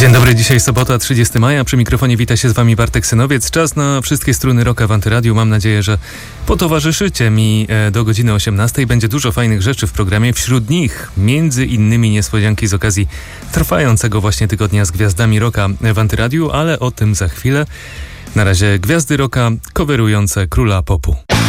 Dzień dobry, dzisiaj sobota, 30 maja. Przy mikrofonie wita się z wami Bartek Synowiec. Czas na wszystkie struny rocka w Antyradiu. Mam nadzieję, że potowarzyszycie mi do godziny 18. Będzie dużo fajnych rzeczy w programie. Wśród nich między innymi niespodzianki z okazji trwającego właśnie tygodnia z gwiazdami rocka w Antyradiu, ale o tym za chwilę. Na razie gwiazdy rocka coverujące króla popu.